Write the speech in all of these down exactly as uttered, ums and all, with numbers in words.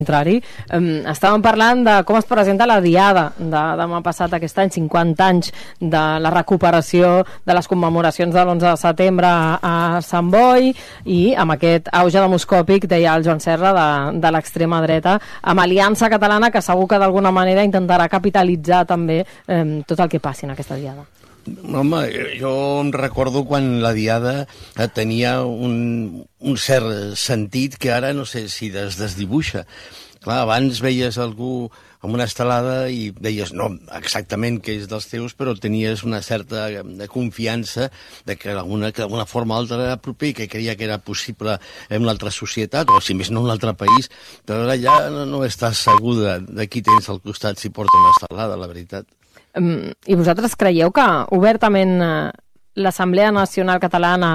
contrari. Um, estàvem parlant de com es presenta la diada de demà passat aquest any, cinquanta anys de la recuperació de les commemoracions de l'onze de setembre a, a Sant Boi, i amb aquest auge demoscòpic, deia el Joan Serra, de, de l'extrema dreta, amb Aliança Catalana, que segur que d'alguna manera intentarà capitalitzar també um, tot el que passi en aquesta diada. Home, jo em recordo quan la diada tenia un, un cert sentit que ara no sé si es desdibuixa. Clar, abans veies algú amb una estelada i deies, no, exactament que és dels teus, però tenies una certa confiança de que d'alguna forma o altra era proper i que creia que era possible en una altra societat, o si més no en un altre país, però ara ja no, no estàs segur de, de qui tens al costat si porta una estelada, la veritat. Um, I vosaltres creieu que obertament uh, l'Assemblea Nacional Catalana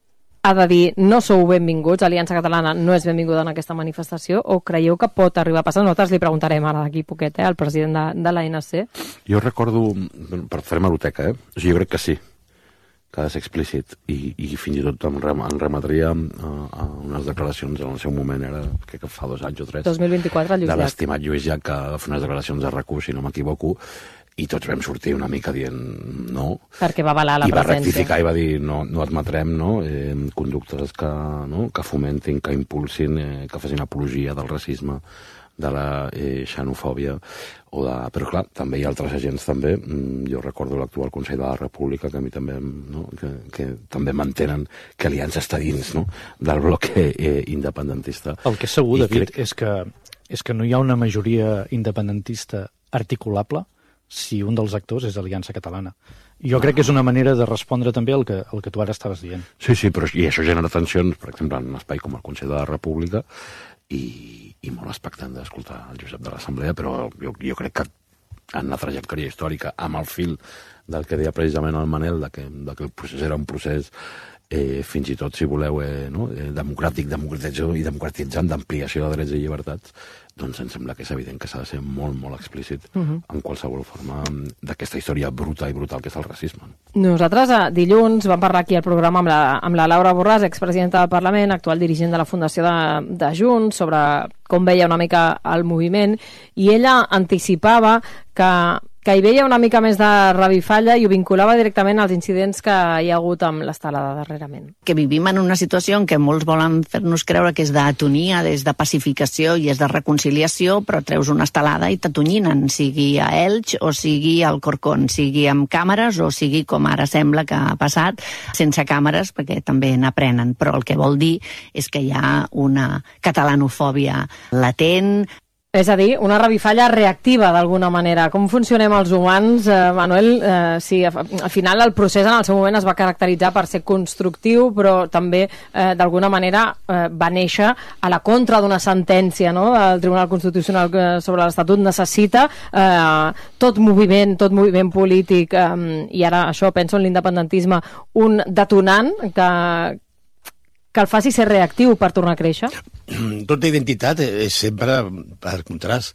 ha de dir no sou benvinguts, Aliança Catalana no és benvinguda en aquesta manifestació, o creieu que pot arribar a passar? Nosaltres li preguntarem ara d'aquí poquet, eh, al president de, de l'A N C. Jo recordo, per fer hemeroteca, eh? O sigui, jo crec que sí, que ha de ser explícit, i, i fins i tot em, rem, em remetria a, a unes declaracions en el seu moment, era crec que fa dos anys o tres, dos mil vint-i-quatre, Lluís de Llach. l'estimat Lluís Llach, que va fer unes declaracions de RAC u, si no m'equivoco, i tots vam sortir una mica dient no. Perquè va avalar la I va presència. rectificar i va dir no, no admetrem no, eh, conductes que, no, que fomentin, que impulsin, eh, que facin apologia del racisme, de la eh, xenofòbia. O de... Però clar, també hi ha altres agents també. Jo recordo l'actual Consell de la República, que a mi també, no, que, que també mantenen que Aliança està dins, no, del bloque eh, independentista. El que és segur, I David, crec... és, que, és que no hi ha una majoria independentista articulable si un dels actors és Aliança Catalana. Jo crec que és una manera de respondre també al que, al que tu ara estaves dient. Sí, sí, però i això genera tensions, per exemple, en un espai com el Consell de la República, i, i molt expectant d'escoltar el Josep de l'Assemblea, però jo, jo crec que en la trajectòria històrica, amb el fil del que deia precisament el Manel, de que, de que el procés era un procés eh, fins i tot, si voleu, eh, no? eh, democràtic, democratitzador i democratitzant, d'ampliació de drets i llibertats, doncs em sembla que és evident que s'ha de ser molt, molt explícit uh -huh. en qualsevol forma d'aquesta història bruta i brutal que és el racisme. Nosaltres eh, dilluns vam parlar aquí al programa amb la, amb la Laura Borràs, expresidenta del Parlament, actual dirigent de la Fundació de, de Junts, sobre com veia una mica el moviment, i ella anticipava que que hi veia una mica més de revifalla i ho vinculava directament als incidents que hi ha hagut amb l'estelada darrerament. Que vivim en una situació en què molts volen fer-nos creure que és d'atonia, és de pacificació i és de reconciliació, però treus una estelada i t'atonyinen, sigui a Elx o sigui al Corcón, sigui amb càmeres o sigui, com ara sembla que ha passat, sense càmeres, perquè també n'aprenen. Però el que vol dir és que hi ha una catalanofòbia latent. És a dir, una revifalla reactiva, d'alguna manera. Com funcionem els humans, eh, Manuel? Eh, sí, al final el procés en el seu moment es va caracteritzar per ser constructiu, però també, eh, d'alguna manera, eh, va néixer a la contra d'una sentència, no?, del Tribunal Constitucional eh, sobre l'Estatut. Necessita eh, tot moviment, tot moviment polític, eh, i ara això, penso en l'independentisme, un detonant que... que el faci ser reactiu per tornar a créixer? Tota identitat és sempre per contrast.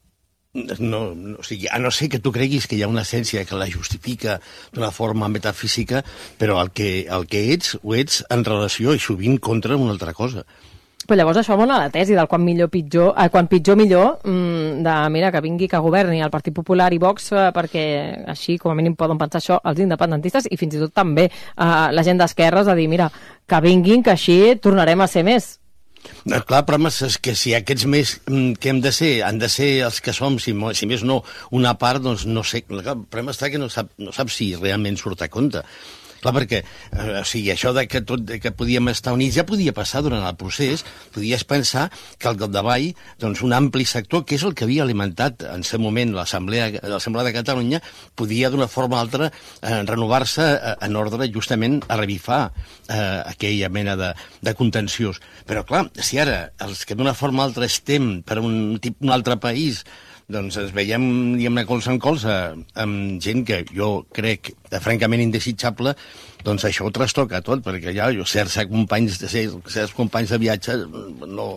No, no, o sigui, a no ser que tu creguis que hi ha una essència que la justifica d'una forma metafísica, però el que, el que ets, ho ets en relació i sovint contra una altra cosa. Però llavors això abona la tesi del quan millor pitjor, eh, quan pitjor millor, mmm, de mira, que vingui, que governi el Partit Popular i Vox, eh, perquè així com a mínim poden pensar això els independentistes i fins i tot també eh, la gent d'esquerres, a dir, mira, que vinguin, que així tornarem a ser més. No, clar, però és que si aquests més que hem de ser, han de ser els que som, si, si més no, una part, doncs no sé, el problema està que no sap, no sap si realment surt a compte. Clar, perquè eh, o sigui, això de que, tot, de que podíem estar units ja podia passar durant el procés, podies pensar que al capdavall, doncs, un ampli sector, que és el que havia alimentat en aquest moment l'Assemblea de Catalunya, podia d'una forma o altra eh, renovar-se eh, en ordre justament a revifar eh, aquella mena de, de contenciós. Però clar, si ara els que d'una forma o altra estem per un, un altre país, doncs ens veiem, diguem-ne, colze en colze amb gent que jo crec francament indesitjable, doncs això ho trastoca tot, perquè ja jo, certs companys, certs companys de viatge no,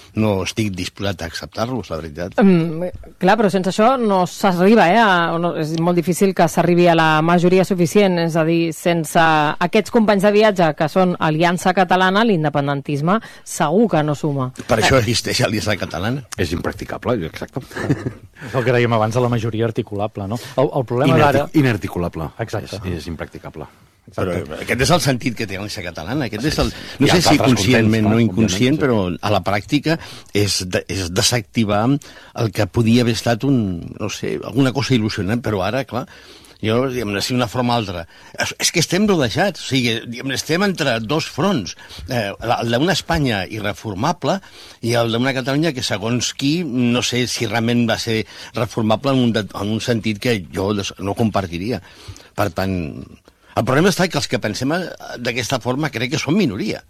no estic disposat a acceptar-los, la veritat. Mm, clar, però sense això no s'arriba, eh? A, no, és molt difícil que s'arribi a la majoria suficient, és a dir, sense aquests companys de viatge que són Aliança Catalana, l'independentisme segur que no suma. Per això existeix Aliança Catalana. És impracticable, exacte. És el que dèiem abans de la majoria articulable, no? El, el problema d'ara... Inarticulable. Exacte. És, és impracticable. Però aquest és el sentit que té l'Aliança Catalana. Aquest és el, no Hi ha sé si altres conscientment contents, no clar, inconscient, òbviament, però a la pràctica és, de, és desactivar el que podia haver estat un, no sé, alguna cosa il·lusionant, però ara, clar, jo, diguem-ne, si una forma o altra. És, és que estem rodejats, o sigui, diguem-ne, estem entre dos fronts, eh, el d'una Espanya irreformable i el d'una Catalunya que, segons qui, no sé si realment va ser reformable en un, de, en un sentit que jo no compartiria. Per tant, el problema està que els que pensem d'aquesta forma crec que són minoria.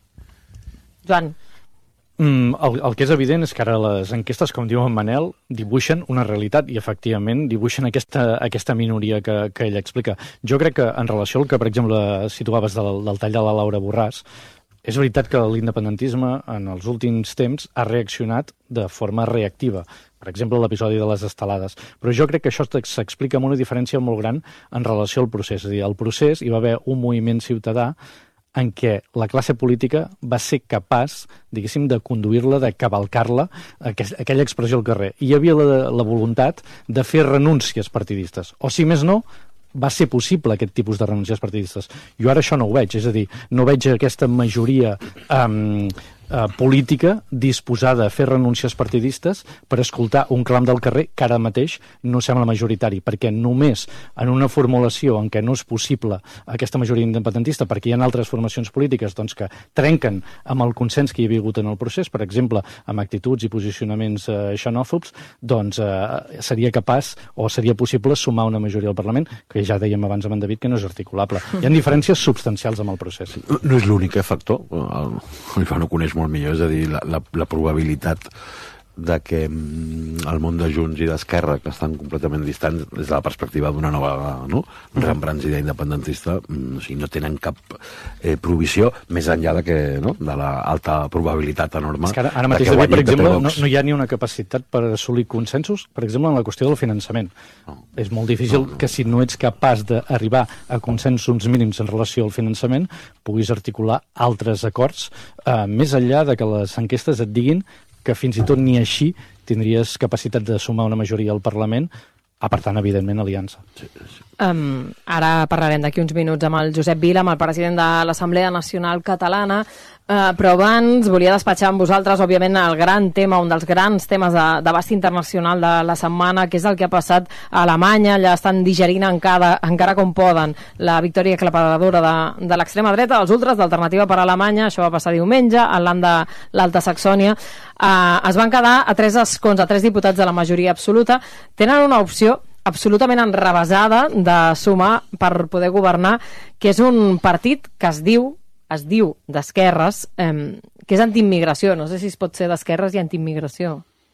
Joan. Mm, el, el que és evident és que ara les enquestes, com diu en Manel, dibuixen una realitat i, efectivament, dibuixen aquesta, aquesta minoria que, que ell explica. Jo crec que, en relació al que, per exemple, situaves del, del tall de la Laura Borràs, és veritat que l'independentisme, en els últims temps, ha reaccionat de forma reactiva. Per exemple, l'episodi de les estelades. Però jo crec que això s'explica amb una diferència molt gran en relació al procés. És a dir, al procés hi va haver un moviment ciutadà en què la classe política va ser capaç, diguéssim, de conduir-la, de cavalcar-la, aquella expressió al carrer. I hi havia la, la voluntat de fer renúncies partidistes. O, si més no, va ser possible aquest tipus de renúncies partidistes. Jo ara això no ho veig, és a dir, no veig aquesta majoria um, uh, política disposada a fer renúncies partidistes per escoltar un clam del carrer que ara mateix no sembla majoritari, perquè només en una formulació en què no és possible aquesta majoria independentista, perquè hi ha altres formacions polítiques doncs, que trenquen amb el consens que hi havia hagut en el procés, per exemple, amb actituds i posicionaments uh, xenòfobs, doncs uh, seria capaç o seria possible sumar una majoria al Parlament, que ja dèiem abans amb en David que no és articulable. Hi ha diferències substancials amb el procés. No, no és l'únic factor, el, el Joan ho coneix molt millor, és a dir, la, la, la probabilitat de que el món de Junts i d'Esquerra, que estan completament distants des de la perspectiva d'una nova, no? Embranzida independentista, o sigui, no tenen cap eh, provisió més enllà de que, no? De l'alta probabilitat enorme. És que ara, ara mateix, David, per exemple, no, no hi ha ni una capacitat per assolir consensos, per exemple, en la qüestió del finançament. No. És molt difícil no, no. que si no ets capaç d'arribar a consensos mínims en relació al finançament, puguis articular altres acords, eh, més enllà de que les enquestes et diguin que fins i tot ni així tindries capacitat de sumar una majoria al Parlament, apartant, evidentment, aliança. Sí, sí. Um, ara parlarem d'aquí uns minuts amb el Josep Vila, amb el president de l'Assemblea Nacional Catalana, uh, però abans volia despatxar amb vosaltres, òbviament, el gran tema, un dels grans temes d'abast internacional de la setmana, que és el que ha passat a Alemanya. Allà estan digerint encara, encara com poden la victòria aclaparadora de, de l'extrema dreta, dels ultras d'Alternativa per Alemanya. Això va passar diumenge, al land de l'Alta Saxònia. Uh, es van quedar a tres escons, a tres diputats de la majoria absoluta. Tenen una opció absolutament enrevesada de sumar per poder governar, que és un partit que es diu es diu d'esquerres, eh, que és antiimmigració. No sé si es pot ser d'esquerres i antiimmigració.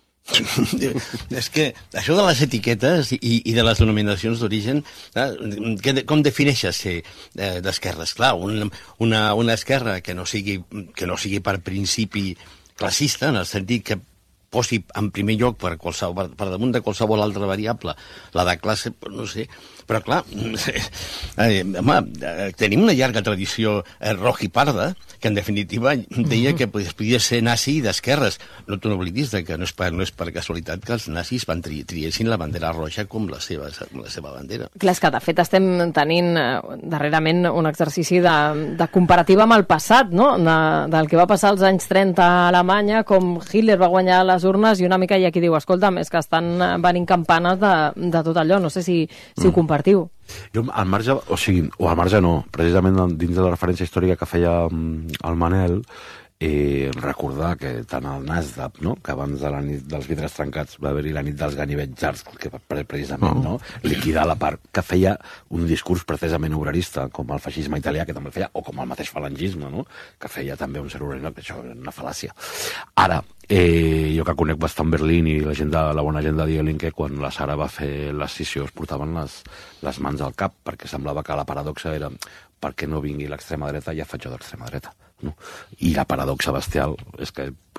És que això de les etiquetes i, i de les denominacions d'origen, com defineixes ser eh, d'esquerres? Clar, un, una, una esquerra que no sigui, que no sigui per principi classista, en el sentit que posi en primer lloc per, qualsevol, per damunt de qualsevol altra variable la de classe, no sé, però clar, eh, home, tenim una llarga tradició eh, roja i parda, que en definitiva deia que es podia ser nazi d'esquerres. No t'ho oblidis de que no és, per, no és per casualitat que els nazis van tri triessin la bandera roja com la seva, la seva bandera. Clar, és que de fet estem tenint eh, darrerament un exercici de, de comparativa amb el passat, no? De, del que va passar als anys trenta a Alemanya, com Hitler va guanyar les urnes, i una mica hi ha qui diu, escolta'm, és que estan venint campanes de, de tot allò. No sé si, si ho compartiu. Jo, al marge, o sigui, o al marge no, precisament dins de la referència històrica que feia el Manel, eh, recordar que tant el NASDAQ, no?, que abans de la nit dels vidres trencats va haver-hi la nit dels ganivets arts, que precisament, no?, liquidar la part que feia un discurs precisament obrerista, com el feixisme italià, que també el feia, o com el mateix falangisme, no?, que feia també un cert obrerisme, que això és una fal·làcia. Ara, eh, jo que conec bastant Berlín i la gent de la bona gent de Die Linke, quan la Sara va fer l'escissió es portaven les, les mans al cap, perquè semblava que la paradoxa era perquè no vingui l'extrema dreta, ja faig jo d'extrema dreta. No? I la paradoxa bestial és que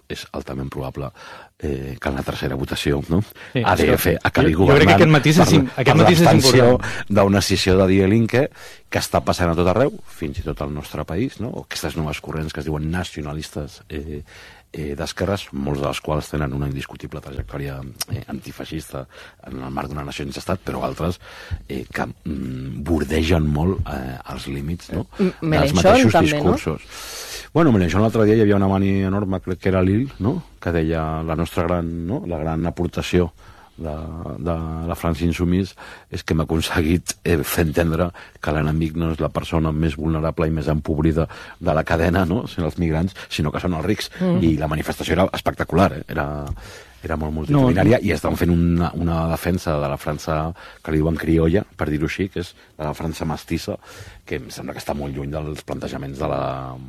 és altament probable eh, que en la tercera votació, no? Sí, A D F acabi jo, governant jo crec que aquest matís és, per, aquest per matís l'extensió d'una scissió de Die Linke que està passant a tot arreu, fins i tot al nostre país, no? O aquestes noves corrents que es diuen nacionalistes eh, eh, d'esquerres, molts dels quals tenen una indiscutible trajectòria eh, antifeixista en el marc d'una nació sense estat, però altres eh, que mm, bordegen molt eh, els límits, no? dels mateixos també, discursos. No? Bueno, Mélenchon l'altre dia hi havia una mani enorme, crec que era Lille, no? Que deia la nostra gran, no? la gran aportació de, de la França Insoumise és que hem aconseguit eh, fer entendre que l'enemic no és la persona més vulnerable i més empobrida de la cadena, no? Són els migrants, sinó que són els rics. Mm. I la manifestació era espectacular, eh? era, era molt multitudinària, no, no. I estan fent una, una defensa de la França que li diuen criolla, per dir-ho així, que és la França mestissa, que em sembla que està molt lluny dels plantejaments de la,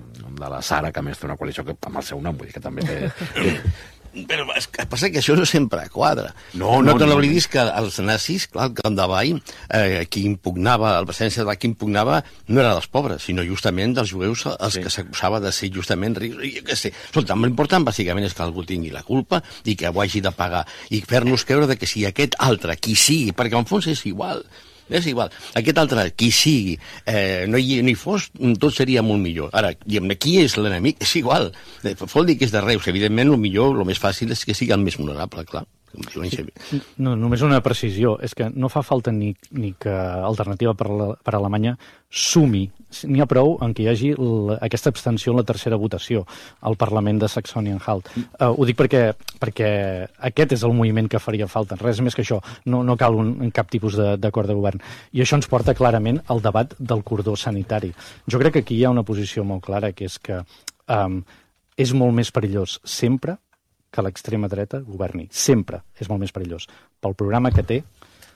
de la Sara, que a més té una coalició que, amb el seu nom, vull dir que també té... té... Però és que passa que això no sempre quadra. No, no, no, te no n'oblidis que els nazis, clar, el camp de Vall, eh, qui impugnava, el president de qui impugnava no era dels pobres, sinó justament dels jueus els sí. que s'acusava de ser justament rics. I, que sé. Escolta, l'important bàsicament és que algú tingui la culpa i que ho hagi de pagar i fer-nos creure que si aquest altre, qui sigui, perquè en fons és igual, és igual. Aquest altre, qui sigui, eh, no, hi, no hi fos, tot seria molt millor. Ara, diguem-ne, qui és l'enemic? És igual. Vol dir que és de Reus. Evidentment, el millor, el més fàcil és que sigui el més vulnerable, clar. Sí. No, només una precisió. És que no fa falta ni, ni que Alternativa per, la, per Alemanya sumi. N'hi ha prou en què hi hagi la, aquesta abstenció en la tercera votació al Parlament de Saxònia-Anhalt. Uh, ho dic perquè, perquè aquest és el moviment que faria falta. Res més que això. No, no cal un, cap tipus d'acord de, de govern. I això ens porta clarament al debat del cordó sanitari. Jo crec que aquí hi ha una posició molt clara, que és que um, és molt més perillós sempre que l'extrema dreta governi. Sempre és molt més perillós. Pel programa que té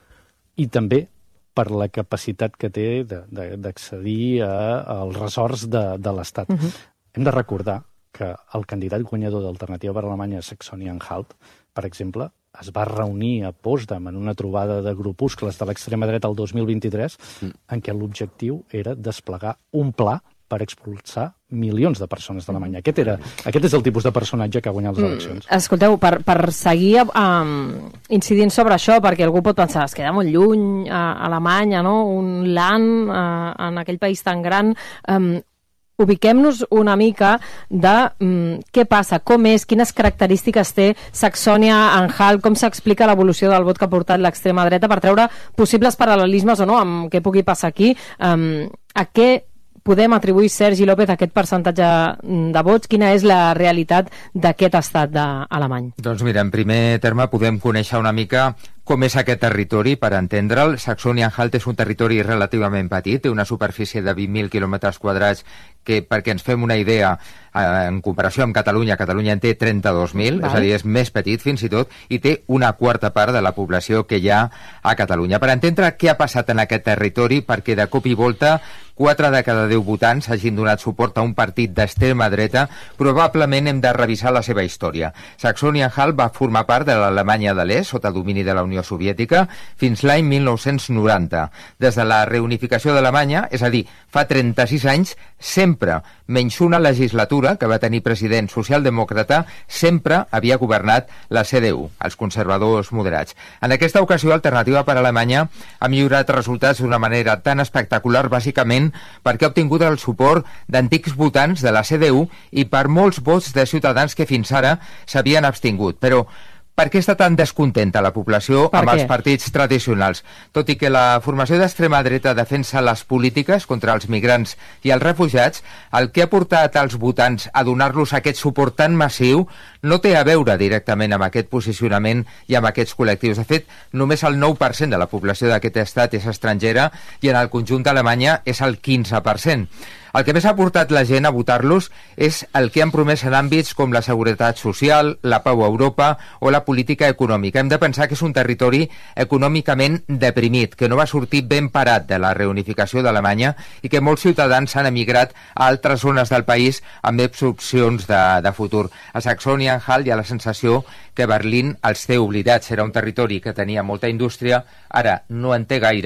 i també per la capacitat que té d'accedir als ressorts de, de l'Estat. Uh-huh. Hem de recordar que el candidat guanyador d'Alternativa per Alemanya, Saxònia-Anhalt, per exemple, es va reunir a Potsdam en una trobada de grupuscles de l'extrema dreta el dos mil vint-i-tres, mm. en què l'objectiu era desplegar un pla per expulsar milions de persones d'Alemanya. Aquest, era, aquest és el tipus de personatge que ha guanyat les eleccions. Mm, escolteu, per, per seguir um, incidint sobre això, perquè algú pot pensar, es queda molt lluny a Alemanya, no? Un land uh, en aquell país tan gran... Um, ubiquem-nos una mica de um, què passa, com és, quines característiques té Saxònia-Anhalt, com s'explica l'evolució del vot que ha portat l'extrema dreta per treure possibles paral·lelismes o no amb què pugui passar aquí. Um, a què podem atribuir, Sergi López, aquest percentatge de vots? Quina és la realitat d'aquest estat alemany? Doncs mira, en primer terme podem conèixer una mica com és aquest territori, per entendre'l. Saxònia-Anhalt és un territori relativament petit, té una superfície de vint mil quilòmetres quadrats, que perquè ens fem una idea, en comparació amb Catalunya, Catalunya en té trenta-dos mil, és a dir, és més petit fins i tot, i té una quarta part de la població que hi ha a Catalunya. Per entendre què ha passat en aquest territori, perquè de cop i volta quatre de cada deu votants hagin donat suport a un partit d'extrema dreta, probablement hem de revisar la seva història. Saxònia-Anhalt va formar part de l'Alemanya de l'Est, sota domini de la Unió Soviètica, fins l'any mil nou-cents noranta. Des de la reunificació d'Alemanya, és a dir, fa trenta-sis anys, sempre, menys una legislatura que va tenir president socialdemòcrata, sempre havia governat la C D U, els conservadors moderats. En aquesta ocasió, Alternativa per Alemanya ha millorat resultats d'una manera tan espectacular, bàsicament perquè ha obtingut el suport d'antics votants de la C D U i per molts vots de ciutadans que fins ara s'havien abstingut. Però per què està tan descontenta la població amb els partits tradicionals? Tot i que la formació d'extrema dreta defensa les polítiques contra els migrants i els refugiats, el que ha portat als votants a donar-los aquest suport tan massiu no té a veure directament amb aquest posicionament i amb aquests col·lectius. De fet, només el nou per cent de la població d'aquest estat és estrangera i en el conjunt d'Alemanya és el quinze per cent. El que més ha portat la gent a votar-los és el que han promès en àmbits com la seguretat social, la pau a Europa o la política econòmica. Hem de pensar que és un territori econòmicament deprimit, que no va sortir ben parat de la reunificació d'Alemanya i que molts ciutadans han emigrat a altres zones del país amb més opcions de, de futur. A Saxònia-Anhalt hi ha la sensació que Berlín els té oblidats. Era un territori que tenia molta indústria, ara no en té gaire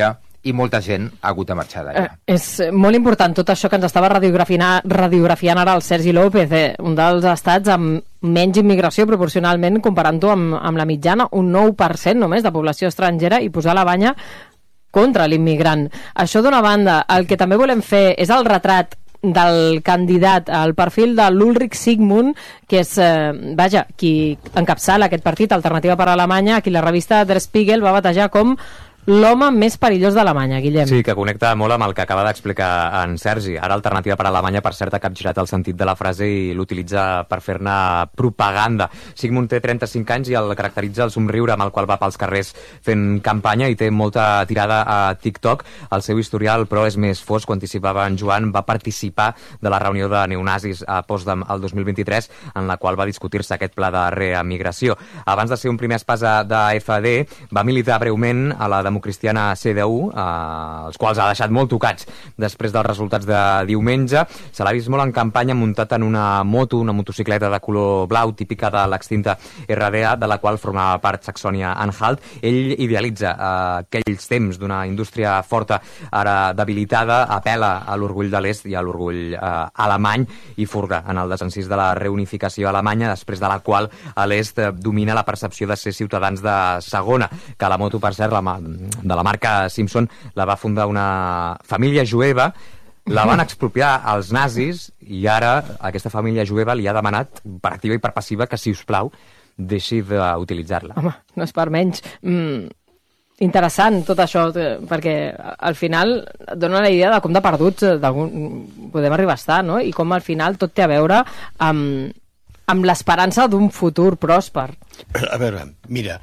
i molta gent ha hagut de marxar d'allà. Eh, és molt important tot això que ens estava radiografiant, radiografiant ara el Sergi López, eh? Un dels estats amb menys immigració proporcionalment comparant-ho amb, amb la mitjana, un nou per cent només de població estrangera, i posar la banya contra l'immigrant. Això d'una banda. El que també volem fer és el retrat del candidat, al perfil de l'Ulrich Sigmund, que és, eh, vaja, qui encapçala aquest partit, Alternativa per Alemanya, a qui la revista Der Spiegel va batejar com l'home més perillós d'Alemanya, Guillem. Sí, que connecta molt amb el que acaba d'explicar en Sergi. Ara Alternativa per Alemanya, per cert, ha capgirat el sentit de la frase i l'utilitza per fer-ne propaganda. Sigmund té trenta-cinc anys i el caracteritza el somriure amb el qual va pels carrers fent campanya i té molta tirada a TikTok. El seu historial, però, és més fosc. Quan anticipava en Joan, va participar de la reunió de neonazis a Potsdam el dos mil vint-i-tres, en la qual va discutir-se aquest pla de reemigració. Abans de ser un primer espasa de F D, va militar breument a la democristiana C D U, eh, els quals ha deixat molt tocats després dels resultats de diumenge. Se l'ha vist molt en campanya muntat en una moto, una motocicleta de color blau, típica de l'extinta R D A, de la qual formava part Saxònia-Anhalt. Ell idealitza eh, aquells temps d'una indústria forta, ara debilitada, apela a l'orgull de l'est i a l'orgull eh, alemany i furga en el desencís de la reunificació alemanya, després de la qual a l'est eh, domina la percepció de ser ciutadans de segona, que la moto, per cert, la, de la marca Simpson, la va fundar una família jueva, la van expropiar als nazis i ara aquesta família jueva li ha demanat per activa i per passiva que, si us plau, deixi d'utilitzar-la. Home, no és per menys. Mm, interessant tot això, perquè al final et dona la idea de com de perduts podem arribar a estar, no? I com al final tot té a veure amb, amb l'esperança d'un futur pròsper. A veure, mira,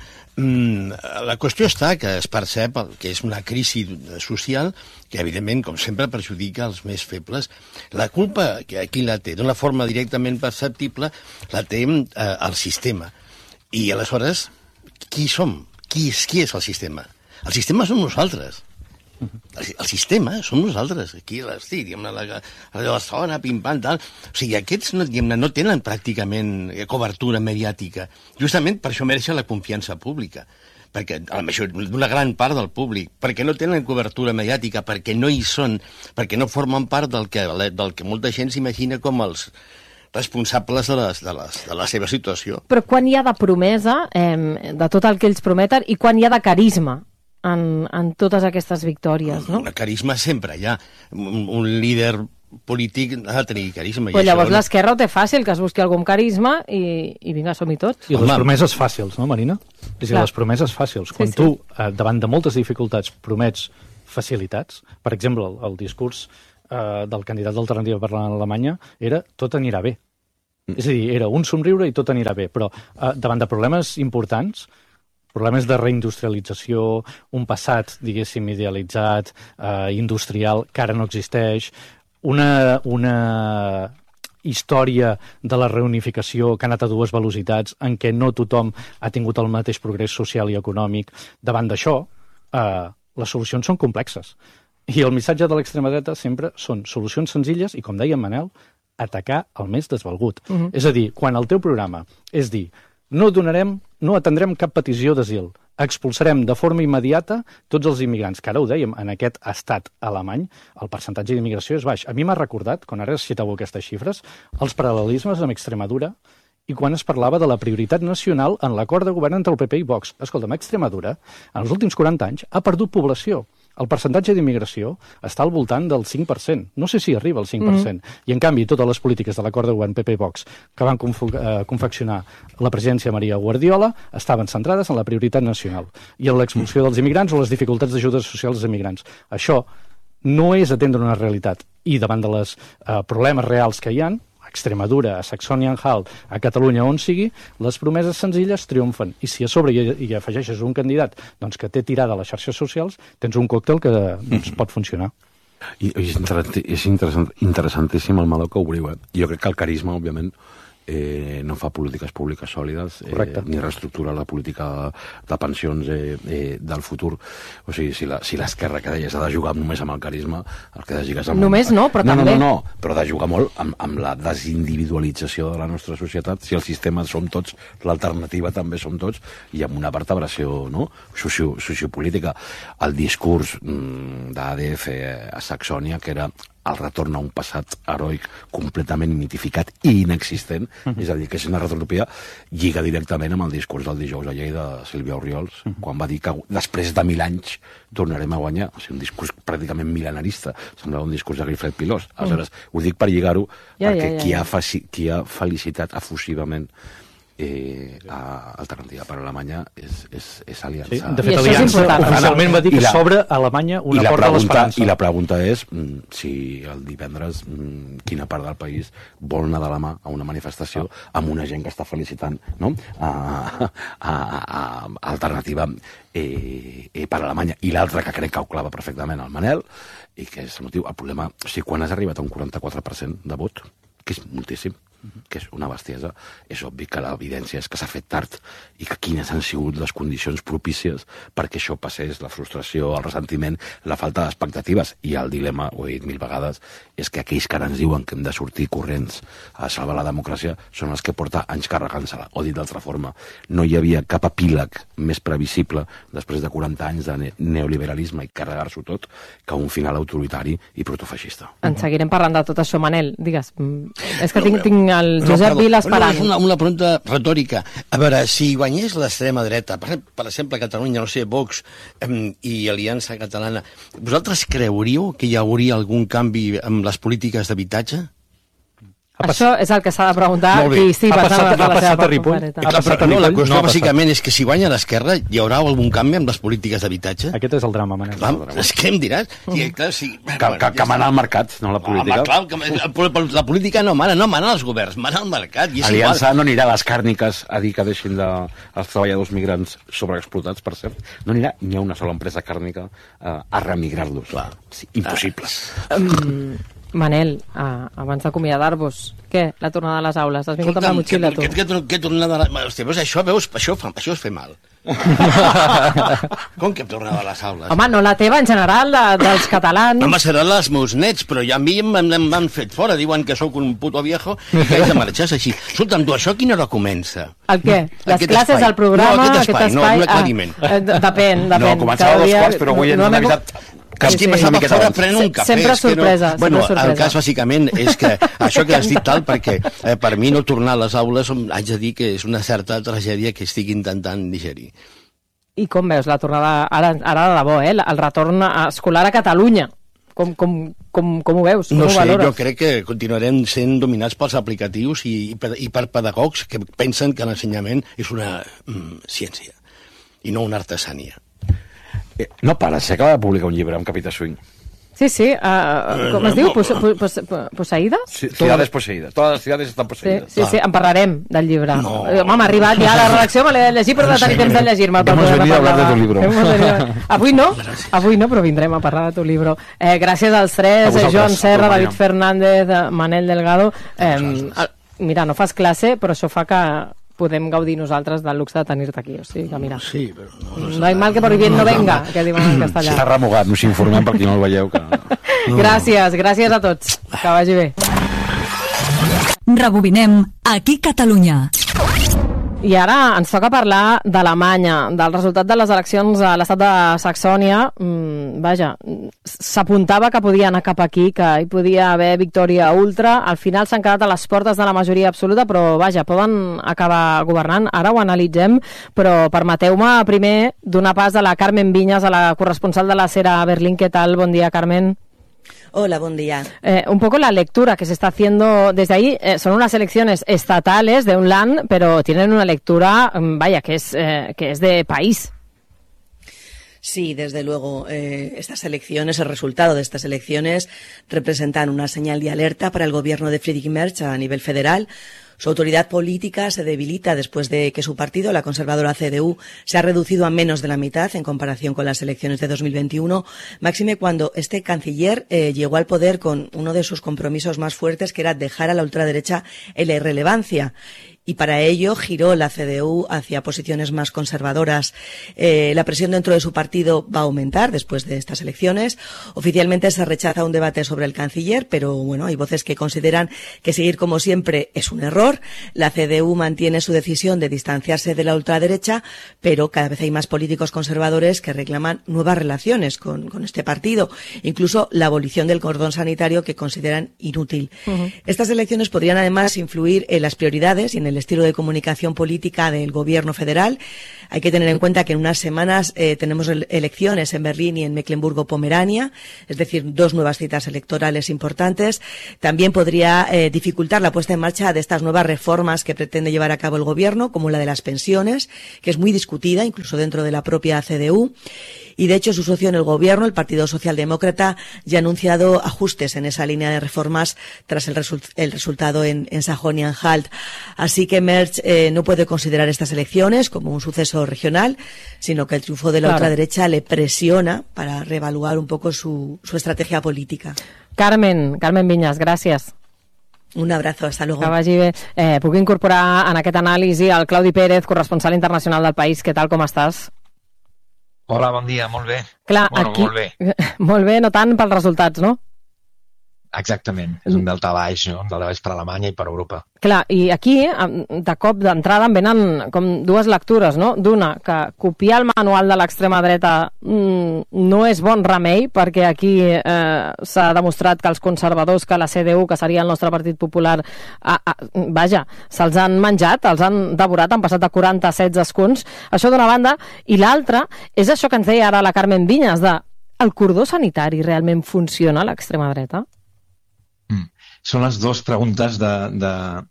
la qüestió està que es percep que és una crisi social que, evidentment, com sempre, perjudica els més febles. La culpa, que aquí la té, d'una forma directament perceptible, la té eh, el sistema. I, aleshores, qui som? Qui és, qui és el sistema? El sistema som nosaltres. El, el sistema som nosaltres. Aquí, sí, diguem-ne, la, la zona, pim-pam, tal. O sigui, aquests no, diguem-ne, no tenen pràcticament cobertura mediàtica. Justament per això mereixen la confiança pública. Perquè a la major, d'una gran part del públic, perquè no tenen cobertura mediàtica, perquè no hi són, perquè no formen part del que, del que molta gent s'imagina com els responsables de, les, de, les, de la seva situació. Però quan hi ha de promesa, eh, de tot el que ells prometen, i quan hi ha de carisma en, en totes aquestes victòries, no? Un carisma sempre hi ha. Un, un líder polític ha de tenir carisma. Però llavors no... l'esquerra ho té fàcil, que es busqui algun carisma i, i vinga, som-hi tots. I les Home. promeses fàcils, no, Marina? És a dir, les promeses fàcils. Quan sí, sí. tu, eh, davant de moltes dificultats, promets facilitats, per exemple, el, el discurs eh, del candidat d'Alternativa per l'Alemanya era tot anirà bé. Mm. És a dir, era un somriure i tot anirà bé, però eh, davant de problemes importants, problemes de reindustrialització, un passat, diguéssim, idealitzat, eh, industrial, que ara no existeix, una, una història de la reunificació que ha anat a dues velocitats, en què no tothom ha tingut el mateix progrés social i econòmic. Davant d'això, eh, les solucions són complexes. I el missatge de l'extrema dreta sempre són solucions senzilles i, com deia en Manel, atacar el més desvalgut. Uh-huh. És a dir, quan el teu programa és dir no donarem, no atendrem cap petició d'asil, expulsarem de forma immediata tots els immigrants, que ara ho dèiem, en aquest estat alemany el percentatge d'immigració és baix. A mi m'ha recordat, quan ara citàveu aquestes xifres, els paral·lelismes amb Extremadura i quan es parlava de la prioritat nacional en l'acord de govern entre el P P i Vox. Escolta'm, Extremadura, en els últims quaranta anys, ha perdut població. El percentatge d'immigració està al voltant del cinc per cent. No sé si arriba al cinc per cent. Mm-hmm. I, en canvi, totes les polítiques de l'acord de govern P P i Vox que van eh, confeccionar la presidència Maria Guardiola estaven centrades en la prioritat nacional i en l'expulsió dels immigrants o les dificultats d'ajudes socials als immigrants. Això no és atendre una realitat. I davant de les eh, problemes reals que hi ha, a Extremadura, a Saxònia-Anhalt, a Catalunya, on sigui, les promeses senzilles triomfen. I si a sobre hi, hi afegeixes un candidat doncs, que té tirada a les xarxes socials, tens un còctel que doncs, pot funcionar. I, és interessant, és interessant, interessantíssim el meló que obriu. Eh? Jo crec que el carisma, òbviament, eh, no fa polítiques públiques sòlides, eh, ni reestructura la política de pensions eh, eh, del futur. O sigui, si, la, si l'esquerra que deies ha de jugar només amb el carisma, el que ha de jugar és amb... Només no, però no, també... No, no, no, però ha de jugar molt amb, amb la desindividualització de la nostra societat. Si el sistema som tots, l'alternativa també som tots, i amb una vertebració, no?, socio, sociopolítica. El discurs mm, d'A D F a Saxònia, que era el retorn a un passat heroic completament mitificat i inexistent, uh -huh. és a dir, que és una retropia, lliga directament amb el discurs del dijous a Lleida de Sílvia Oriols, uh -huh. quan va dir que després de mil anys tornarem a guanyar. O sigui, un discurs pràcticament mil·lenarista, semblava un discurs de Griflet Pilós. Aleshores, uh -huh. ho dic per lligar-ho, ja, perquè ja, ja, qui, ha faci, qui ha felicitat efusivament Eh, a Alternativa per Alemanya és, és, és Aliança. Sí, de fet, Aliança oficialment va dir que la, s'obre a Alemanya una porta a l'esperança. I la pregunta és mm, si el divendres mm, quina part del país vol anar de la mà a una manifestació ah. amb una gent que està felicitant, no?, a, a, a, a Alternativa eh, eh, per Alemanya. I l'altra, que crec que ho clava perfectament, el Manel, i que és el motiu, el problema, o sigui, quan has arribat a un quaranta-quatre per cent de vot, que és moltíssim, que és una bestiesa, és obvi que l'evidència és que s'ha fet tard i que quines han sigut les condicions propícies perquè això passés, la frustració, el ressentiment, la falta d'expectatives. I el dilema, ho he dit mil vegades, és que aquells que ara ens diuen que hem de sortir corrents a salvar la democràcia són els que porta anys carregant-se-la. O dit d'altra forma, no hi havia cap epíleg més previsible després de quaranta anys de neoliberalisme i carregar-s'ho tot que un final autoritari i protofeixista. En seguirem parlant de tot això, Manel. Digues, és que tinc, tinc el Josep Vila esperant. No, és una, una pregunta retòrica. A veure, si guanyés l'extrema dreta, per, per exemple, Catalunya, no sé, Vox eh, i Aliança Catalana, vosaltres creuríeu que hi hauria algun canvi amb les polítiques d'habitatge? Això és el que s'ha de preguntar i sí, ha passat, ha passat a Ripoll. No, la qüestió no bàsicament és que si guanya l'esquerra hi haurà algun canvi amb les polítiques d'habitatge? Aquest és el drama, Manel. Clar, és que em diràs? I, clar, sí, que que, que, que mana el mercat, no la política. Home, clar, que, la política no mana, no mana els governs, mana el mercat. I és Aliança igual. No anirà a les càrniques a dir que deixin de, els treballadors migrants sobreexplotats, per cert. No anirà ni a una sola empresa càrnica eh, a remigrar-los. Sí, impossible. Ah. Um, Manel, ah, abans d'acomiadar-vos, què? La tornada a les aules? Has vingut amb la motxilla, tu? Què, què, què, què tornada a les aules? Hòstia, veus, això, veus, això, fa, això és fer mal. Com que tornada a les aules? Home, no la teva, en general, de, dels catalans. Home, seran els meus nets, però ja a mi m'han fet fora. Diuen que sóc un puto viejo i que haig de marxar així. Escolta'm, tu, això a quina hora comença? El què? Les aquest classes, espai. el programa, no, aquest espai? aquest espai? No, un aclariment. Ah, depèn, depèn. No, començava a dos quarts, però avui ens han avisat... És que m'estava fora prenent un cafè. Sempre sorpresa. No... Bueno, sempre sorpresa. el cas bàsicament és que això que has dit tal, perquè eh, per mi no tornar a les aules haig de dir que és una certa tragèdia que estic intentant digerir. I com veus la tornada, ara, ara de debò, eh? El retorn escolar a Catalunya? Com, com, com, com ho veus? Com no ho sé, valores? jo crec que continuarem sent dominats pels aplicatius i, i per pedagogs que pensen que l'ensenyament és una mm, ciència i no una artesania. Eh, no para, s'acaba de publicar un llibre amb Capita Swing. Sí, sí, uh, com es diu? Pose, pose, Poseïdes? Sí, ciudades poseïdes. Totes les ciudades estan poseïdes. Sí, sí, sí, en parlarem del llibre. No. Home, m'ha arribat ja a la redacció, me l'he de llegir, però no tenir temps de llegir-me. Hemos venido a hablar de tu libro. Avui no, avui no, però vindrem a parlar de tu libro. Eh, gràcies als tres, Joan Serra, David Fernández, Manel Delgado. Eh, mira, no fas classe, però això fa que podem gaudir nosaltres del luxe de tenir-te aquí. O sigui que, mira, sí, però no, no, no hay mal que por bien no venga, que diuen en castellà. Està remugat, no s'informem per qui no el veieu. Que... No. Gràcies, gràcies a tots. Que vagi bé. Rebobinem aquí Catalunya. I ara ens toca parlar d'Alemanya, del resultat de les eleccions a l'estat de Saxònia. Mm, vaja, s'apuntava que podia anar cap aquí, que hi podia haver victòria ultra. Al final s'han quedat a les portes de la majoria absoluta, però vaja, poden acabar governant. Ara ho analitzem, però permeteu-me primer donar pas a la Carmen Viñas, a la corresponsal de la Sera a Berlín. ¿Qué tal? Bon dia, Carmen. Hola, buen día. Eh, un poco la lectura que se está haciendo desde ahí, eh, son unas elecciones estatales de un land, pero tienen una lectura, vaya, que es, eh, que es de país. Sí, desde luego. Eh, estas elecciones, el resultado de estas elecciones representan una señal de alerta para el gobierno de Friedrich Merz a nivel federal. Su autoridad política se debilita después de que su partido, la conservadora C D U, se ha reducido a menos de la mitad en comparación con las elecciones de dos mil veintiuno, máxime cuando este canciller eh, llegó al poder con uno de sus compromisos más fuertes, que era dejar a la ultraderecha en la irrelevancia. Y para ello giró la C D U hacia posiciones más conservadoras. Eh, la presión dentro de su partido va a aumentar después de estas elecciones. Oficialmente se rechaza un debate sobre el canciller, pero bueno, hay voces que consideran que seguir como siempre es un error. La C D U mantiene su decisión de distanciarse de la ultraderecha, pero cada vez hay más políticos conservadores que reclaman nuevas relaciones con, con este partido, incluso la abolición del cordón sanitario, que consideran inútil. Uh-huh. Estas elecciones podrían además influir en las prioridades y en el el estilo de comunicación política del gobierno federal. Hay que tener en cuenta que en unas semanas eh, tenemos elecciones en Berlín y en Mecklemburgo-Pomerania, es decir, dos nuevas citas electorales importantes. También podría eh, dificultar la puesta en marcha de estas nuevas reformas que pretende llevar a cabo el gobierno, como la de las pensiones, que es muy discutida, incluso dentro de la propia C D U. Y, de hecho, su socio en el gobierno, el Partido Socialdemócrata, ya ha anunciado ajustes en esa línea de reformas tras el, resu- el resultado en, en Sajonia-Anhalt. Así que Merz eh, no puede considerar estas elecciones como un suceso regional, sino que el triunfo de la claro. ultraderecha le presiona para reevaluar un poco su, su estrategia política. Carmen, Carmen Viñas, gràcies. Un abrazo, hasta luego. Que vagi bé. Eh, puc incorporar en aquest anàlisi el Claudi Pérez, corresponsal internacional del País. Què tal, com estàs? Hola, bon dia, molt bé. Clar, bueno, aquí... molt bé. Molt bé, no tant pels resultats, no? Exactament, és un delta baix, no? Un delta baix per Alemanya i per Europa. Clar, i aquí, de cop d'entrada, em venen com dues lectures, no? D'una, que copiar el manual de l'extrema dreta mmm, no és bon remei, perquè aquí eh, s'ha demostrat que els conservadors, que la C D U, que seria el nostre Partit Popular, a, a, vaja, se'ls han menjat, els han devorat, han passat de quaranta a setze escons. Això d'una banda. I l'altra és això que ens deia ara la Carmen Viñas, de el cordó sanitari realment funciona a l'extrema dreta? Mm. Són les dues preguntes de, de,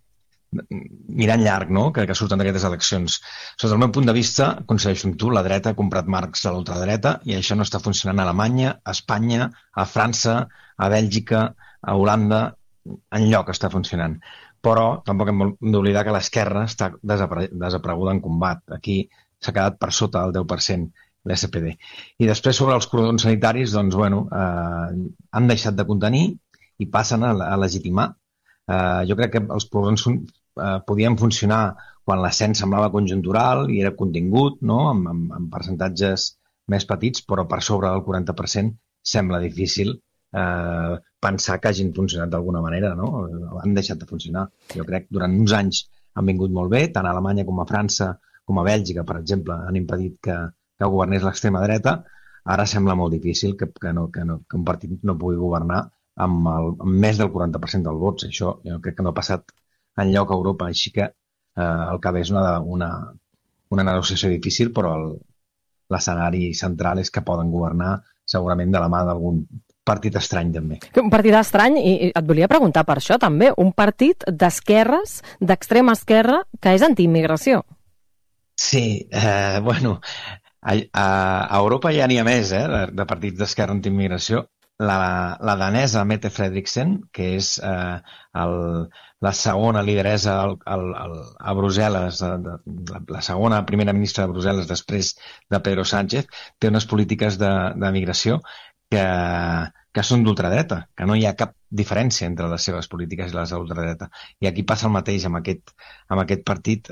de mirant llarg, no?, que, que surten d'aquestes eleccions. Sota el meu punt de vista, coincideixo amb tu, la dreta ha comprat marcs de l'ultradreta i això no està funcionant a Alemanya, a Espanya, a França, a Bèlgica, a Holanda, enlloc està funcionant. Però tampoc hem d'oblidar que l'esquerra està desapare desapareguda en combat. Aquí s'ha quedat per sota del deu per cent l'S P D. I després sobre els cordons sanitaris, doncs, bueno, eh, han deixat de contenir i passen a, a legitimar. Uh, jo crec que els cordons uh, podien funcionar quan l'ascens semblava conjuntural i era contingut, no?, amb, amb, amb percentatges més petits, però per sobre del quaranta per cent sembla difícil uh, pensar que hagin funcionat d'alguna manera, no? Han deixat de funcionar. Jo crec que durant uns anys han vingut molt bé, tant a Alemanya com a França, com a Bèlgica, per exemple, han impedit que, que governés l'extrema dreta. Ara sembla molt difícil que, que, no, que, no, que un partit no pugui governar amb, el, amb més del quaranta per cent dels vots. Això jo crec que no ha passat enlloc a Europa, així que eh, el que ve és una, una, una negociació difícil, però l'escenari central és que poden governar segurament de la mà d'algun partit estrany també. Un partit estrany, i et volia preguntar per això també, un partit d'esquerres, d'extrema esquerra, que és antiimmigració. Sí, eh, bueno, a, a Europa ja n'hi ha més, eh, de, de partits d'esquerra antiimmigració. La, la danesa Mette Frederiksen, que és eh, el, la segona lideresa al, al, al, a Brussel·les, de, de, la segona primera ministra de Brussel·les després de Pedro Sánchez, té unes polítiques de, de migració que, que són d'ultradreta, que no hi ha cap diferència entre les seves polítiques i les de l'ultradreta. I aquí passa el mateix amb aquest, amb aquest partit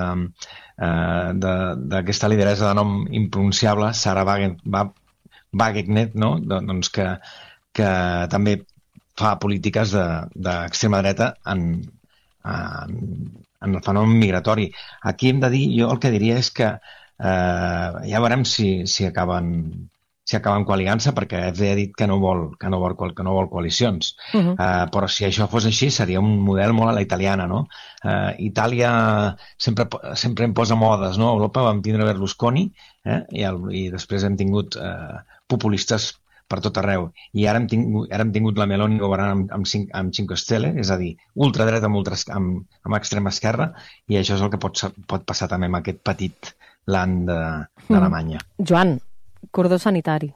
d'aquesta eh, lideresa de nom impronunciable, Sarah Wagenknecht, Wagenknecht, no? doncs que, que també fa polítiques d'extrema de, dreta en, en, en el fenomen migratori. Aquí hem de dir, jo el que diria és que eh, ja veurem si, si acaben si acaben coaligant-se, perquè F D ha dit que no vol, que no vol, que no vol coalicions. Uh-huh. uh, però si això fos així, seria un model molt a la italiana, no? Uh, Itàlia sempre, sempre em posa modes, no? A Europa vam tindre Berlusconi, eh? I, el, i després hem tingut uh, populistes per tot arreu. I ara hem tingut, ara hem tingut la Meloni governant amb, amb, cinc, amb Cinque Stelle, és a dir, ultradreta amb, ultra, amb, amb extrema esquerra, i això és el que pot, pot passar també amb aquest petit land d'Alemanya. Mm. Joan, cordó sanitari.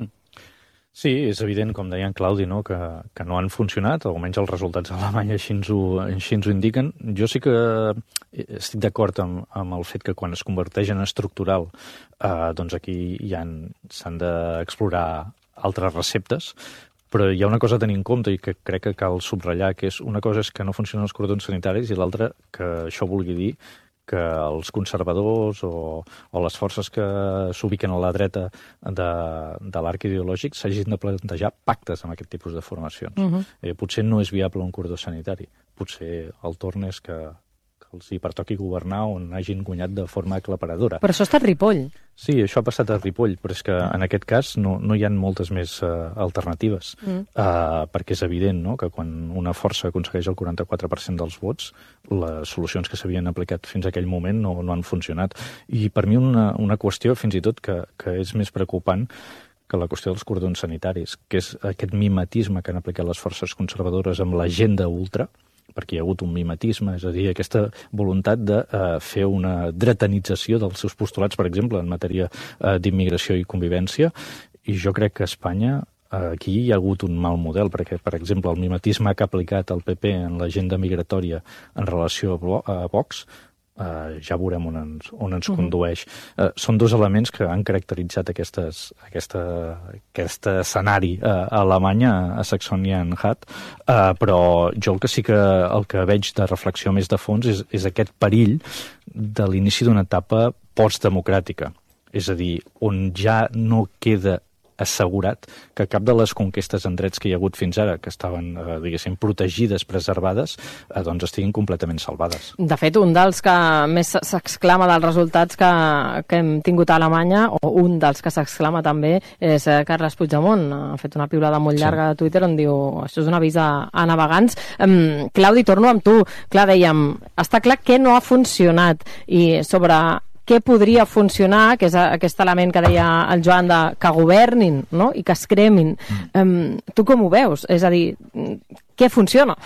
Sí, és evident, com deia en Claudi, no? que, que no han funcionat, almenys els resultats a Alemanya així ens ho, així ens ho indiquen. Jo sí que estic d'acord amb, amb el fet que quan es converteix en estructural, eh, doncs aquí ja s'han d'explorar altres receptes, però hi ha una cosa a tenir en compte i que crec que cal subratllar, que és una cosa és que no funcionen els cordons sanitaris i l'altra que això vulgui dir que els conservadors o, o les forces que s'ubiquen a la dreta de, de l'arc ideològic s'hagin de plantejar pactes amb aquest tipus de formacions. Uh-huh. eh, potser no és viable un cordó sanitari. Potser el torn és que, que els hi pertoqui governar on hagin guanyat de forma aclaparadora. Però això ha estat Ripoll. Sí, això ha passat a Ripoll, però és que en aquest cas no, no hi ha moltes més uh, alternatives, mm. uh, perquè és evident, no?, que quan una força aconsegueix el quaranta-quatre per cent dels vots, les solucions que s'havien aplicat fins a aquell moment no, no han funcionat. I per mi una, una qüestió fins i tot que, que és més preocupant que la qüestió dels cordons sanitaris, que és aquest mimetisme que han aplicat les forces conservadores amb l'agenda ultra, perquè hi ha hagut un mimetisme, és a dir, aquesta voluntat de uh, fer una dretanització dels seus postulats, per exemple, en matèria uh, d'immigració i convivència, i jo crec que a Espanya uh, aquí hi ha hagut un mal model, perquè, per exemple, el mimetisme que ha aplicat el P P en l'agenda migratòria en relació a Vox, Uh, ja veurem on ens, on ens uh-huh. condueix. Uh, són dos elements que han caracteritzat aquestes, aquesta, aquest escenari uh, a Alemanya, a Saxony-Anhalt, uh, però jo el que sí que el que veig de reflexió més de fons és, és aquest perill de l'inici d'una etapa postdemocràtica. És a dir, on ja no queda assegurat que cap de les conquestes en drets que hi ha hagut fins ara, que estaven, eh, diguéssim, protegides, preservades, eh, doncs estiguin completament salvades. De fet, un dels que més s'exclama dels resultats que, que hem tingut a Alemanya, o un dels que s'exclama també, és Carles Puigdemont. Ha fet una piulada molt llarga sí. de Twitter on diu això és un avís a, a navegants. Um, Claudi, torno amb tu. Clar, dèiem, està clar que no ha funcionat i sobre què podria funcionar, que és aquest element que deia el Joan, de que governin, no?, i que es cremin. Mm. Um, tu com ho veus? És a dir, què funciona?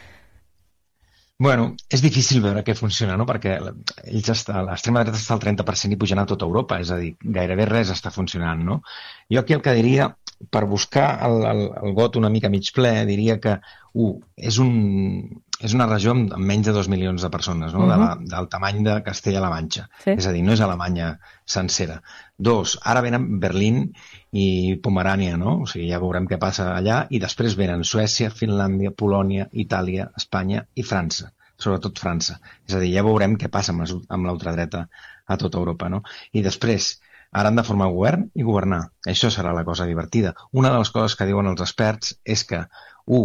Bueno, és difícil veure què funciona, no?, perquè ells està, l'extrema dreta està al trenta per cent i pujant a tota Europa, és a dir, gairebé res està funcionant, no? Jo aquí el que diria, per buscar el, el, el got una mica mig ple, diria que, u, és, un, és una regió amb menys de dos milions de persones, no?, uh-huh. de la, del tamany de Castella-La Manxa. Sí. És a dir, no és Alemanya sencera. Dos, ara venen Berlín i Pomerània, no? O sigui, ja veurem què passa allà, i després venen Suècia, Finlàndia, Polònia, Itàlia, Espanya i França, sobretot França. És a dir, ja veurem què passa amb, amb l'ultradreta a tota Europa, no? I després, ara han de formar govern i governar. Això serà la cosa divertida. Una de les coses que diuen els experts és que, u,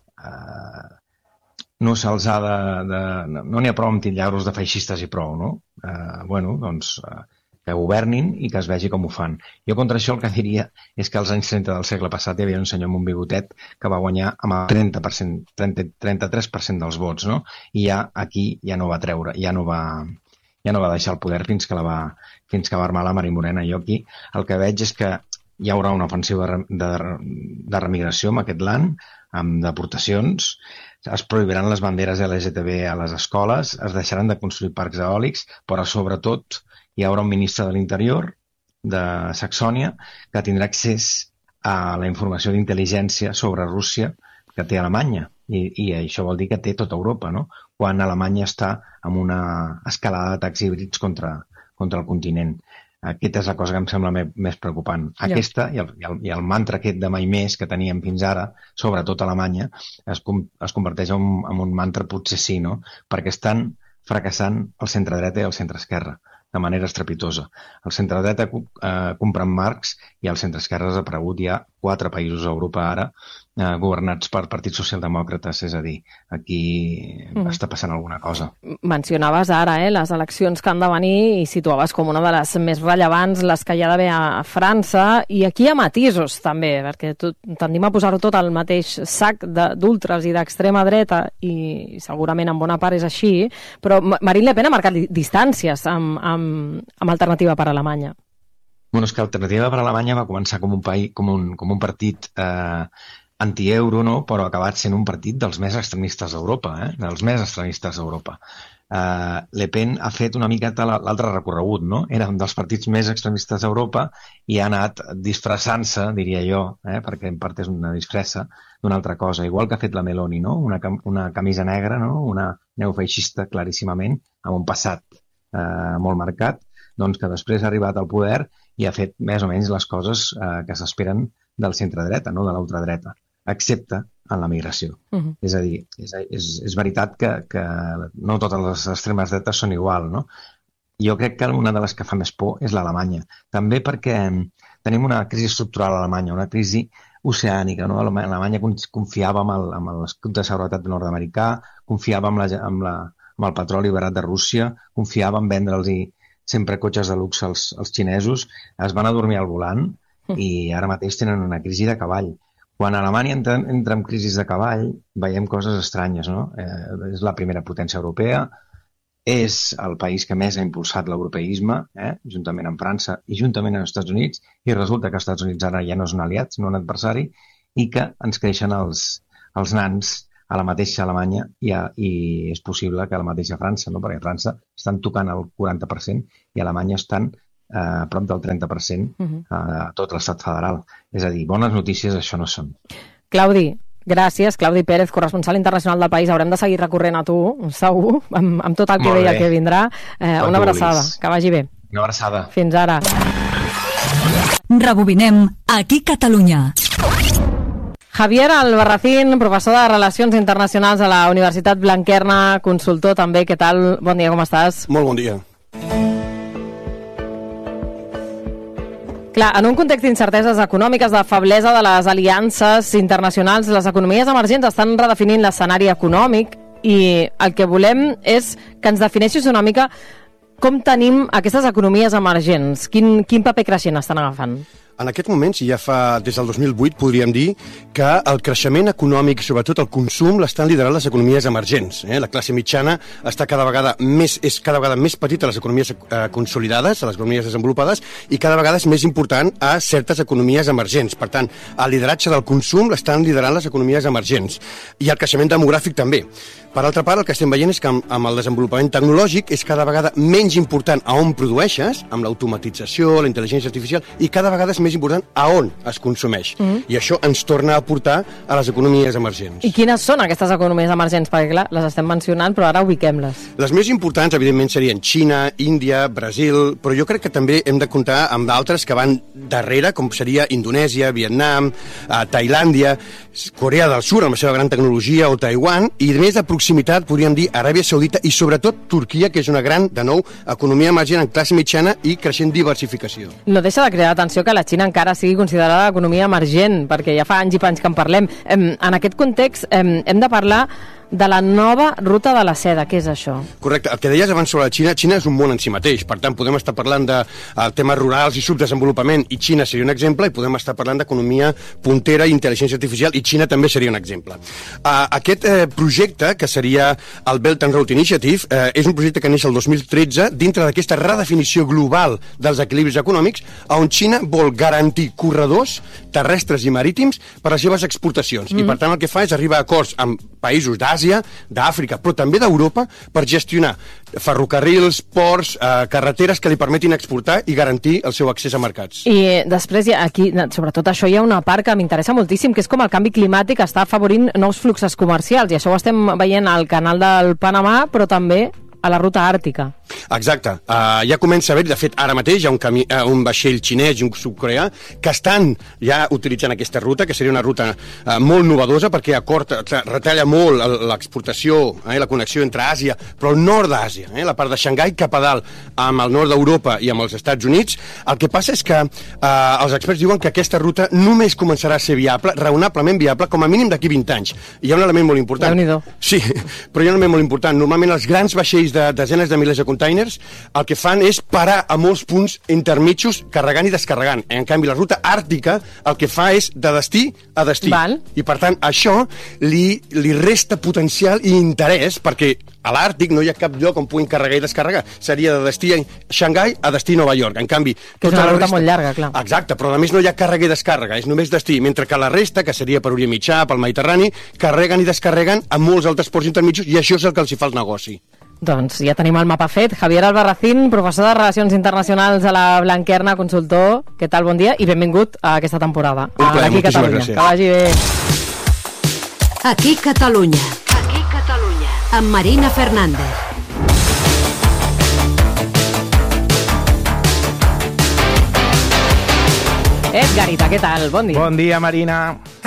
eh, no se'ls ha de... de no n'hi ha prou amb titllar-los de feixistes i prou, no? Eh, bueno, doncs, eh, que governin i que es vegi com ho fan. Jo contra això el que diria és que als anys trenta del segle passat hi havia un senyor amb un bigotet que va guanyar amb el trenta per cent, trenta, trenta-tres per cent dels vots, no? I ja aquí ja no va treure, ja no va... ja no va deixar el poder fins que la va, fins que va armar la Mari Morena. Jo aquí el que veig és que hi haurà una ofensiva de, de, de remigració en aquest land, amb deportacions, es prohibiran les banderes L G T B a les escoles, es deixaran de construir parcs eòlics, però sobretot hi haurà un ministre de l'Interior de Saxònia que tindrà accés a la informació d'intel·ligència sobre Rússia que té Alemanya. I, i això vol dir que té tota Europa, no? Quan Alemanya està amb una escalada d'atacs híbrids contra, contra el continent. Aquesta és la cosa que em sembla me, més preocupant. Aquesta i el, i, el, i el mantra aquest de mai més que teníem fins ara, sobretot a Alemanya, es, com, es converteix en un, en un mantra potser sí, no? Perquè estan fracassant el centre-dreta i el centre-esquerra de manera estrepitosa. El centre-dreta eh, compra en Marx i el centre-esquerra ha desaparegut. Hi ha quatre països a Europa ara eh, governats per partits socialdemòcrates, és a dir, aquí mm. està passant alguna cosa. Mencionaves ara eh, les eleccions que han de venir i situaves com una de les més rellevants les que hi ha d'haver a França, i aquí hi ha matisos també, perquè tot, tendim a posar-ho tot al mateix sac d'ultres i d'extrema dreta, i segurament en bona part és així, però Marine Le Pen ha marcat distàncies amb, amb amb Alternativa per Alemanya. Bueno, és que Alternativa per Alemanya va començar com un, país, com un, com un partit eh, anti-euro, no? Però ha acabat sent un partit dels més extremistes d'Europa, eh? dels més extremistes d'Europa. Uh, Le Pen ha fet una miqueta l'altre recorregut, no? Era un dels partits més extremistes d'Europa i ha anat disfressant-se, diria jo, eh? perquè en part és una disfressa d'una altra cosa, igual que ha fet la Meloni, no? Una, cam una camisa negra, no? Una neofeixista claríssimament, amb un passat eh, molt marcat, doncs que després ha arribat al poder i ha fet més o menys les coses eh, que s'esperen del centre-dreta, no? De l'ultradreta, excepte en la migració. Uh-huh. És a dir, és, és, és veritat que, que no totes les extremes dretes són igual, no? Jo crec que una de les que fa més por és l'Alemanya. També perquè tenim una crisi estructural a Alemanya, una crisi oceànica, no? Alemanya confiava en el, en l'escut de seguretat nord-americà, confiava en, la, en, la, en el petroli barat de Rússia, confiava en vendre'ls sempre cotxes de luxe als, als xinesos, es van adormir al volant i ara mateix tenen una crisi de cavall. Quan Alemanya entra, entra en crisi de cavall, veiem coses estranyes, no? Eh, és la primera potència europea, és el país que més ha impulsat l'europeisme, eh? juntament amb França i juntament amb els Estats Units, i resulta que els Estats Units ara ja no és un aliat, sinó un adversari, i que ens creixen els, els nans a la mateixa Alemanya i, a, i és possible que a la mateixa França, no? Perquè a França estan tocant el quaranta per cent i a Alemanya estan a prop del trenta per cent a tot l'estat federal. És a dir, bones notícies això no són. Claudi, gràcies. Claudi Pérez, corresponsal internacional del País. Haurem de seguir recorrent a tu, segur, amb, amb tot el que deia que vindrà. Eh, una abraçada, que vagi bé. Una abraçada. Fins ara. Rebobinem aquí Catalunya. Javier Albarracín, professor de Relacions Internacionals a la Universitat Blanquerna, consultor també. Què tal? Bon dia, com estàs? Molt bon dia. Clar, en un context d'incerteses econòmiques, de feblesa de les aliances internacionals, les economies emergents estan redefinint l'escenari econòmic i el que volem és que ens defineixis una mica com tenim aquestes economies emergents, quin, quin paper creixent estan agafant. En aquest moment, si ja fa des del dos mil vuit, podríem dir que el creixement econòmic i sobretot el consum l'estan liderant les economies emergents. Eh? La classe mitjana està cada vegada més, és cada vegada més petita a les economies eh, consolidades, a les economies desenvolupades, i cada vegada és més important a certes economies emergents. Per tant, el lideratge del consum l'estan liderant les economies emergents. I el creixement demogràfic també. Per altra part, el que estem veient és que amb, amb el desenvolupament tecnològic és cada vegada menys important a on produeixes, amb l'automatització, la intel·ligència artificial, i cada vegada és més important a on es consumeix. Mm. I això ens torna a portar a les economies emergents. I quines són aquestes economies emergents? Perquè, clar, les estem mencionant, però ara ubiquem-les. Les més importants, evidentment, serien Xina, Índia, Brasil, però jo crec que també hem de comptar amb d'altres que van darrere, com seria Indonèsia, Vietnam, eh, Tailàndia, Corea del Sud, amb la seva gran tecnologia, o Taiwan, i més de proximitat, podríem dir, Aràbia Saudita i sobretot Turquia, que és una gran, de nou, economia emergent en classe mitjana i creixent diversificació. No deixa de cridar l'atenció que la Xina encara sigui considerada economia emergent, perquè ja fa anys i panys que en parlem. En aquest context hem de parlar de la nova ruta de la seda. Què és això? Correcte. El que deies abans sobre la Xina, Xina és un món en si mateix. Per tant, podem estar parlant de uh, temes rurals i subdesenvolupament, i Xina seria un exemple, i podem estar parlant d'economia puntera i intel·ligència artificial, i Xina també seria un exemple. Uh, aquest uh, projecte, que seria el Belt and Road Initiative, uh, és un projecte que neix el dos mil tretze dintre d'aquesta redefinició global dels equilibris econòmics, on Xina vol garantir corredors terrestres i marítims per a les seves exportacions. Mm. I, per tant, el que fa és arribar a acords amb països d'Àsia, d'Àfrica, però també d'Europa, per gestionar ferrocarrils, ports, eh, carreteres que li permetin exportar i garantir el seu accés a mercats. I després, aquí, sobretot això, hi ha una part que m'interessa moltíssim, que és com el canvi climàtic està afavorint nous fluxos comercials, i això ho estem veient al canal del Panamà, però també a la ruta àrtica. Exacte. Uh, ja comença a haver, de fet, ara mateix hi ha un, camí, uh, un vaixell xinès i un sud-coreà que estan ja utilitzant aquesta ruta, que seria una ruta uh, molt novedosa perquè acorta, retalla molt l'exportació i eh, la connexió entre Àsia, però el nord d'Àsia, eh, la part de Xangai cap a dalt, amb el nord d'Europa i amb els Estats Units. El que passa és que uh, els experts diuen que aquesta ruta només començarà a ser viable, raonablement viable, com a mínim d'aquí vint anys. I hi ha un element molt important. Déu-n'hi-do. Sí, però hi ha un element molt important. Normalment els grans vaixells de desenes de milers de containers el que fan és parar a molts punts intermitjos carregant i descarregant. En canvi, la ruta àrtica el que fa és de destí a destí. Val. I, per tant, això li, li resta potencial i interès perquè a l'Àrtic no hi ha cap lloc on puguin carregar i descarregar. Seria de destí a Xangai a destí a Nova York. En canvi, que és una ruta resta... molt llarga, clar. Exacte, però a més no hi ha càrrega i descàrrega, és només destí, mentre que la resta, que seria per Orient Mitjà, pel Mediterrani, carreguen i descarreguen a molts altres ports intermitjos i això és el que els hi fa el negoci. Doncs ja tenim el mapa fet. Javier Albarracín, professor de Relacions Internacionals a la Blanquerna, consultor. Què tal? Bon dia i benvingut a aquesta temporada. Un plaer, Aquí moltíssimes Catalunya. gràcies. Que vagi bé. Aquí Catalunya. Aquí Catalunya. Amb Marina Fernández. Ed Garita, què tal? Bon dia. Bon dia, Marina.